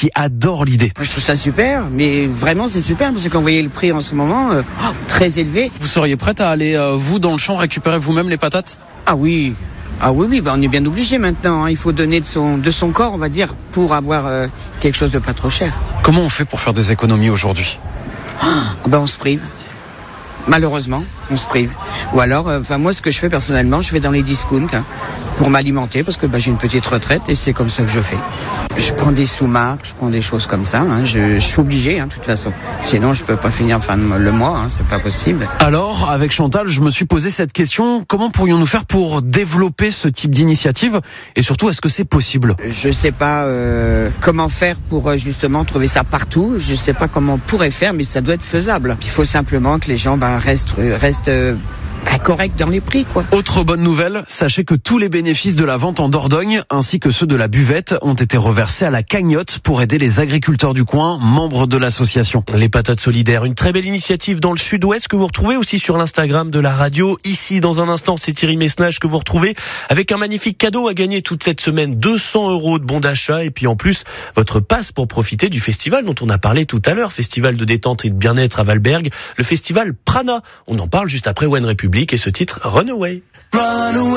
qui adore l'idée. Je trouve ça super, mais vraiment c'est super parce qu'on voyait le prix en ce moment très élevé. Vous seriez prête à aller, vous, dans le champ, récupérer vous-même les patates ? Ah oui, on est bien obligé maintenant. Il faut donner de son corps, on va dire, pour avoir quelque chose de pas trop cher. Comment on fait pour faire des économies aujourd'hui ? On se prive. Malheureusement, on se prive. Ou alors, moi, ce que je fais personnellement, je vais dans les discounts pour m'alimenter parce que j'ai une petite retraite et c'est comme ça que je fais. Je prends des sous-marques, je prends des choses comme ça. Je suis obligé, de toute façon. Sinon, je peux pas finir le mois. C'est pas possible. Alors, avec Chantal, je me suis posé cette question. Comment pourrions-nous faire pour développer ce type d'initiative ? Et surtout, est-ce que c'est possible ? Je sais pas comment faire pour justement trouver ça partout. Je sais pas comment on pourrait faire, mais ça doit être faisable. Il faut simplement que les gens restent corrects dans les prix, quoi. Autre bonne nouvelle, sachez que tous les bénéfices de la vente en Dordogne, ainsi que ceux de la buvette, ont été reversés à la cagnotte pour aider les agriculteurs du coin, membres de l'association. Les patates solidaires, une très belle initiative dans le sud-ouest que vous retrouvez aussi sur l'Instagram de la radio. Ici, dans un instant, c'est Thierry Messnage que vous retrouvez avec un magnifique cadeau à gagner toute cette semaine, 200 € de bons d'achat et puis en plus, votre passe pour profiter du festival dont on a parlé tout à l'heure, festival de détente et de bien-être à Valberg, le festival Prana. On en parle juste après One Republic et ce titre Runaway.